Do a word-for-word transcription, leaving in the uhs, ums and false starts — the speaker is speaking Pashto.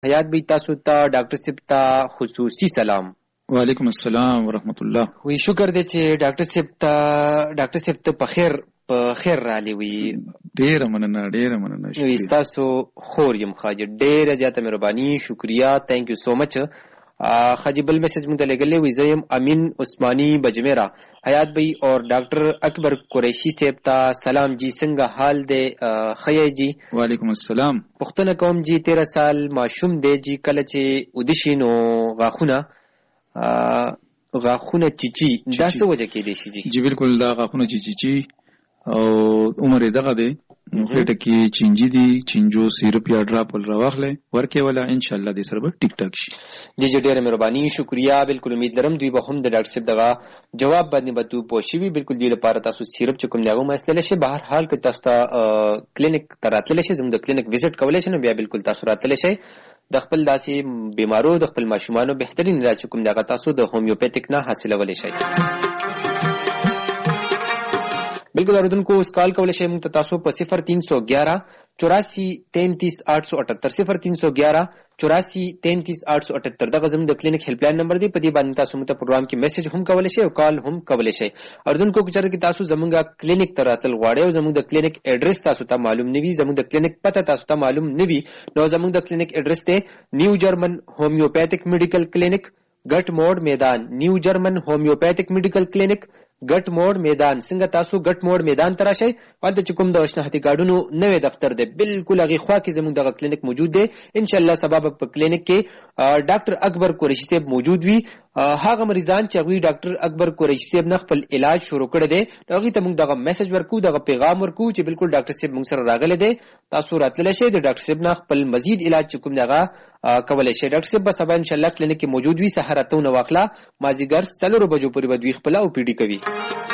حیات بی تاسو ته ډاکټر صاحب ته خصوصي سلام. وعلیکم السلام ورحمت الله. وی شکر دې چې ډاکټر صاحب ته ډاکټر صاحب ته په خیر په خیر رالی وی. ډیره مننه ډیره مننه. وی تاسو خور یم خاجه ډیره زیاته مهرباني شکریا تhank you so much. خاجه بل میسج مونږ ته لګلې وی زیم امین عثماني بجمیرا حیات بھائی اور ډاکټر اکبر قریشی صاحب ته سلام جی څنګه حال دی خیر جی. وعلیکم السلام. پښتنه کوم جی تیرہ سال ماشوم دی جی کله چې ودشي نو غاخونه غاخونه چیچی دا څه وجه کې دی شي جی؟ جی بالکل دا غاخونه چیچی او عمر دغه دی نو خېټه کې چینجی دی چینجو سیرپ یا ډراپ ول راوخله ورکه ولا ان شاء الله دې سره به ټیک ټاک شي. جی جی ډیره مهرباني شکریا. بالکل امید لرم دوی به هم د ډاکټر صاحب دغه جواب باندې به تو پوښیوي. بالکل دی لپاره تاسو سیرپ چې کوم دغه مسله شي بهر حال کې تاسو ته کلینیک تراتل شي زموږ د کلینیک وزټ کولای شي نو بیا بالکل تاسو راتل شي د خپل داسې بیمارو د خپل ماشومانو بهترین علاج کوم دغه تاسو د هومیوپیتیک نه حاصلولی شئ. بالکل اوریدونکو اوس کال کولی شئ موږ ته تاسو په صفر تین سو گیارہ چوراسی تینتیس آٹھ سو اٹھتر صفر تین سو گیارہ چوراسی تینتیس آٹھ سو اٹھتر دغه زموږ د کلینیک هیلپ لاین نمبر دی. په دې باندې تاسو موږ ته پروګرام کې میسج هم کولی شئ او کال هم کولی شئ. اوریدونکو که چېرته کې تاسو زموږ کلینیک ته راتل غواړئ او زموږ د کلینیک ایډرس تاسو ته معلوم نه وي زموږ د کلینیک پته تاسو ته معلوم نه وي نو زموږ د کلینیک ایډرس دی نیو جرمن هومیوپیتیک میډیکل کلینیک ګټ موډ میدان. نیو جرمن هومیوپیتیک میډیکل کلینیک ګټ موډ میدان. څنګه تاسو ګټ موډ میدان ته راشئ هلته چې کوم د اشناحتي کارډونو نوی دفتر دی بالکل هغې خوا کې زموږ دغه کلینیک موجود دی. انشاءالله سبا به په کلینیک کې ډاکټر اکبر قریشي صاحب موجود وي. هغه مریضان چې هغوی ډاکټر اکبر قریشي صاحب نه خپل علاج شروع کړی دی نو هغوی ته موږ دغه میسج ورکو دغه پیغام ورکو چې بالکل ډاکټر صاحب موږ سره راغلی دی تاسو راتللی شئ د ډاکټر صاحب نه خپل مزید علاج چې کوم دی هغه کولی شئ. ډاکټر صاحب به سبا انشاءالله کلینیک کې موجود وي سهار اته نه واخله مازدیګر څلورو بجو پورې به دوی خپله او پی ډي کوي.